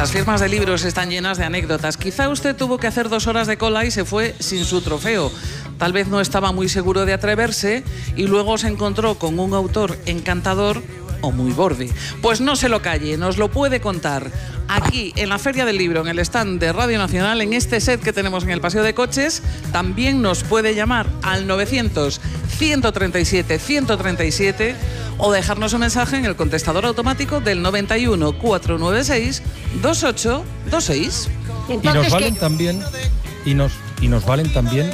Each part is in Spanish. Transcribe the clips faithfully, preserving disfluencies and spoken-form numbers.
Las firmas de libros están llenas de anécdotas. Quizá usted tuvo que hacer dos horas de cola y se fue sin su trofeo. Tal vez no estaba muy seguro de atreverse y luego se encontró con un autor encantador o muy borde. Pues no se lo calle, nos lo puede contar aquí en la Feria del Libro, en el stand de Radio Nacional, en este set que tenemos en el Paseo de Coches. También nos puede llamar al novecientos, ciento treinta y siete, ciento treinta y siete o dejarnos un mensaje en el contestador automático del noventa y uno, cuatrocientos noventa y seis, veintiocho veintiséis. Y nos valen también y nos y nos valen también.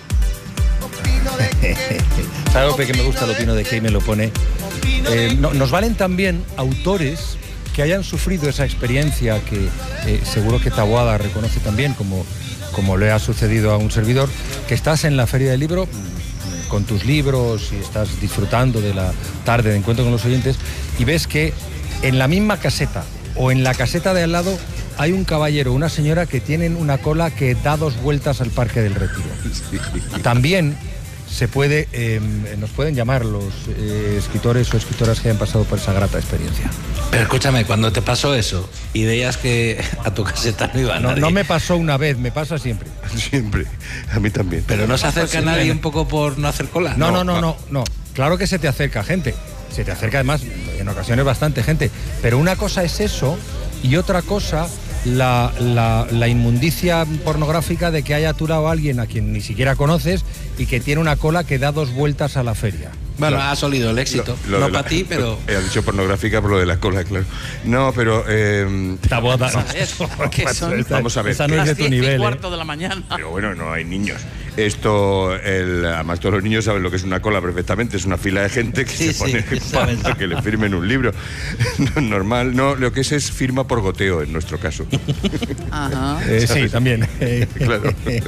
¿Sabes que me gusta el opino de que me lo pone? Eh, no, nos valen también autores que hayan sufrido esa experiencia que eh, seguro que Taboada reconoce también, como, como le ha sucedido a un servidor, que estás en la Feria del Libro con tus libros y estás disfrutando de la tarde de encuentro con los oyentes y ves que en la misma caseta o en la caseta de al lado hay un caballero o una señora que tienen una cola que da dos vueltas al Parque del Retiro. Sí. También se puede, eh, nos pueden llamar los eh, escritores o escritoras que hayan pasado por esa grata experiencia. Pero escúchame, cuando te pasó eso y veías que a tu caseta no iba nadie... No, no me pasó una vez, me pasa siempre. Siempre, a mí también. Pero no se acerca nadie un poco por no hacer cola. No, no, no, no, no. Claro que se te acerca gente. Se te acerca además en ocasiones bastante gente. Pero una cosa es eso y otra cosa... La, la, la inmundicia pornográfica de que haya aturado a alguien a quien ni siquiera conoces y que tiene una cola que da dos vueltas a la feria. Bueno, has olido el éxito. Lo, lo no para ti, pero... He dicho pornográfica por lo de la cola, claro. No, pero... Eh, Taboada. Vamos a ver. Esa no es de tu nivel. Cuarto de la mañana. Pero bueno, no hay niños. Esto, el, además todos los niños saben lo que es una cola perfectamente. Es una fila de gente que sí, se pone sí, para que le firmen un libro. Normal. No, lo que es es firma por goteo en nuestro caso. Ajá. Eh, sí, también. Claro.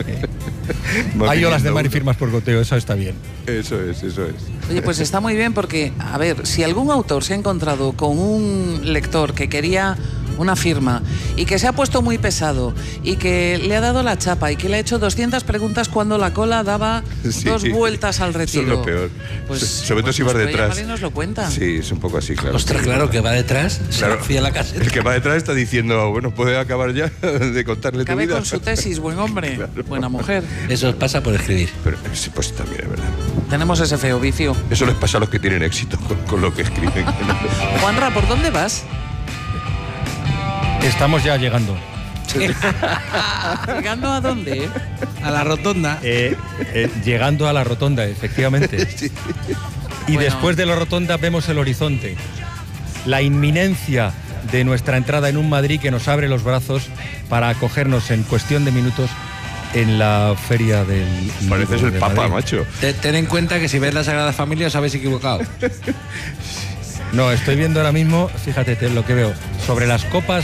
Hay olas de mar y firmas por goteo, eso está bien. Eso es, eso es. Oye, pues está muy bien porque, a ver, si algún autor se ha encontrado con un lector que quería una firma y que se ha puesto muy pesado y que le ha dado la chapa y que le ha hecho doscientas preguntas cuando la cola daba sí, dos vueltas al retiro. Eso es lo peor. Pues, sobre todo pues si vas detrás. Nos lo cuenta. Sí, es un poco así, claro. Ostras, claro, que va detrás, claro, se la caseta. El que va detrás está diciendo, bueno, puede acabar ya de contarle Cabe tu vida. Con su tesis, buen hombre, claro. Buena mujer. Eso pasa por escribir. Pero sí, pues también es verdad. Tenemos ese feo vicio. Eso les pasa a los que tienen éxito con, con lo que escriben. Juanra, ¿por dónde vas? Estamos ya llegando. ¿Llegando a dónde? A la rotonda. Eh, eh, llegando a la rotonda, efectivamente. Sí. Y bueno, después de la rotonda vemos el horizonte. La inminencia de nuestra entrada en un Madrid que nos abre los brazos para acogernos en cuestión de minutos en la feria del... Pareces el Papa, Madrid. Macho. Ten, ten en cuenta que si ves la Sagrada Familia os habéis equivocado. No, estoy viendo ahora mismo, fíjate lo que veo, sobre las copas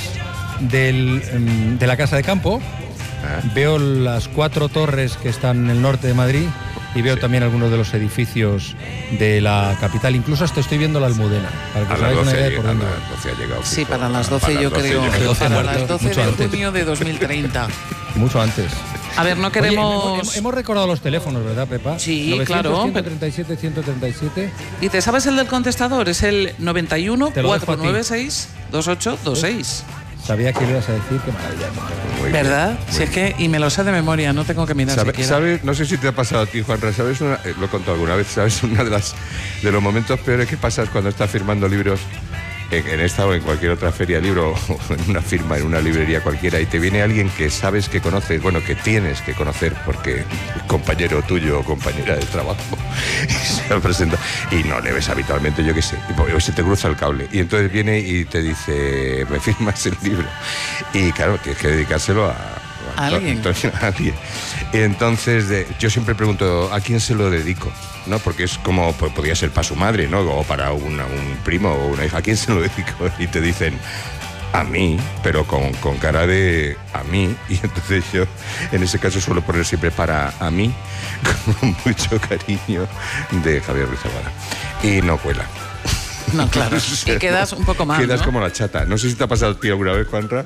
del, de la Casa de Campo, ah. veo las cuatro torres que están en el norte de Madrid y veo sí. también algunos de los edificios de la capital, incluso hasta estoy viendo la Almudena, para que os hagáis una idea de por dónde ha llegado. Sí, para las doce yo creo, para las doce de junio de dos mil treinta. Mucho antes. A ver, no queremos... Oye, hemos, hemos recordado los teléfonos, ¿verdad, Pepa? Sí, novecientos, claro. ciento treinta y siete, ciento treinta y siete. ¿Y te sabes el del contestador? Es el noventa y uno, cuatrocientos noventa y seis, veintiocho veintiséis. Sabía que lo ibas a decir, qué maravilla. Muy ¿verdad? Bien, si bien. Es que, y me lo sé de memoria, no tengo que mirar ¿Sabe, siquiera. ¿sabes? No sé si te ha pasado a ti, Juanra, ¿sabes? Una, eh, lo he contado alguna vez, ¿sabes? Una de las de los momentos peores que pasas cuando estás firmando libros en, en esta o en cualquier otra feria de libro, o en una firma, en una librería cualquiera, y te viene alguien que sabes que conoces, bueno, que tienes que conocer porque es compañero tuyo o compañera de trabajo, y se presenta, y no le ves habitualmente, yo qué sé, y se te cruza el cable, y entonces viene y te dice, me firmas el libro, y claro, tienes que dedicárselo a... ¿A alguien? A alguien. Y entonces, de, yo siempre pregunto, ¿a quién se lo dedico? ¿No? Porque es como, pues, podría ser para su madre, ¿no? O para una, un primo o una hija. ¿A quién se lo dedico? Y te dicen, a mí, pero con, con cara de a mí. Y entonces yo, en ese caso, suelo poner siempre para a mí, con mucho cariño, de Javier Ruiz Zabala. Y no cuela. No, claro. Y quedas un poco mal, Quedas ¿no? como la chata. No sé si te ha pasado a ti alguna vez, Juanra.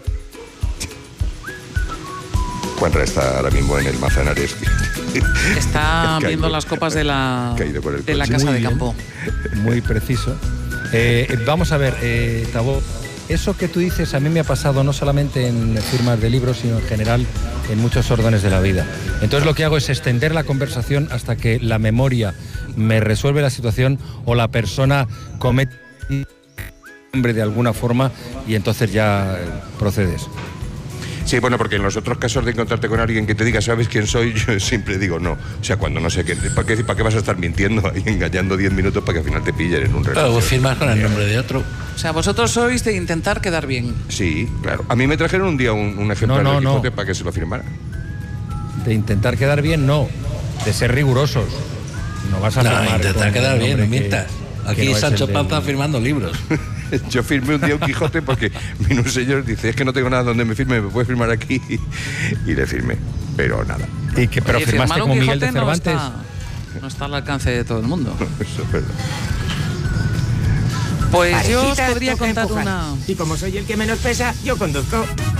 Juanra está ahora mismo en el Manzanares. Está viendo las copas de la, de la Casa de Campo. Muy preciso. Eh, vamos a ver, eh, Tabo, eso que tú dices a mí me ha pasado no solamente en firmas de libros, sino en general en muchos órdenes de la vida. Entonces lo que hago es extender la conversación hasta que la memoria me resuelve la situación o la persona comete de alguna forma y entonces ya procedes. Sí, bueno, porque en los otros casos de encontrarte con alguien que te diga, ¿sabes quién soy? Yo siempre digo no. O sea, cuando no sé qué, ¿para qué, para qué vas a estar mintiendo y engañando diez minutos para que al final te pillen en un reloj? Claro, firmas con el nombre de otro. O sea, vosotros sois de intentar quedar bien. Sí, claro. A mí me trajeron un día un, un ejemplar no, no, del Quijote no. para que se lo firmara. De intentar quedar bien, no. De ser rigurosos. No vas a No, firmar intentar con quedar un bien, no nombre que- mientas. que Aquí no es Sancho el del- Panza firmando libros. Yo firmé un día un Quijote porque vino un señor y dice, es que no tengo nada donde me firme, ¿me puedes firmar aquí? Y le firmé, pero nada. Y que, pero Oye, firmaste firmar un como Miguel de Quijote no Cervantes. está- No está al alcance de todo el mundo. Eso es verdad. Pues yo os Parejitas, podría toca contar empujar. una... Y como soy el que menos pesa, yo conduzco.